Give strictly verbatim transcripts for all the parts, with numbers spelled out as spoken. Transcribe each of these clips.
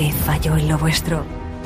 ¿Qué falló en lo vuestro?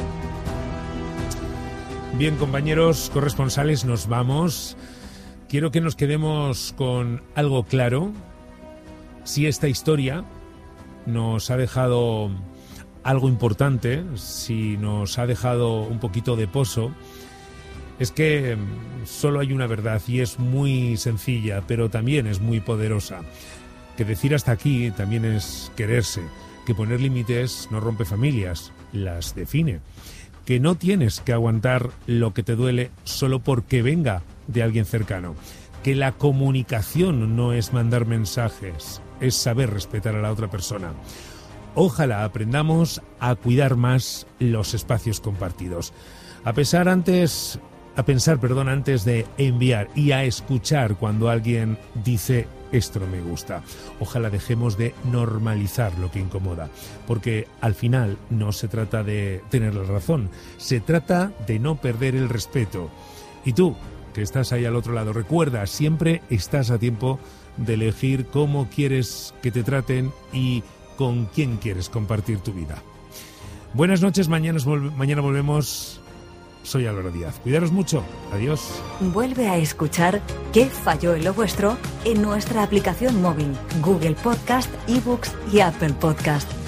Bien, compañeros corresponsales, nos vamos. Quiero que nos quedemos con algo claro. Si esta historia nos ha dejado algo importante, si nos ha dejado un poquito de pozo, es que solo hay una verdad y es muy sencilla, pero también es muy poderosa. Que decir hasta aquí también es quererse. Que poner límites no rompe familias, las define. Que no tienes que aguantar lo que te duele solo porque venga de alguien cercano. Que la comunicación no es mandar mensajes, es saber respetar a la otra persona. Ojalá aprendamos a cuidar más los espacios compartidos. A pesar antes, a pensar, perdón, antes de enviar y a escuchar cuando alguien dice esto no me gusta. Ojalá dejemos de normalizar lo que incomoda, porque al final no se trata de tener la razón, se trata de no perder el respeto. Y tú, que estás ahí al otro lado, recuerda, siempre estás a tiempo de elegir cómo quieres que te traten y con quién quieres compartir tu vida. Buenas noches, mañana, mañana volvemos. Soy Álvaro Díaz. Cuidaros mucho. Adiós. Vuelve a escuchar ¿Qué falló en lo vuestro? En nuestra aplicación móvil, Google Podcast, eBooks y Apple Podcast.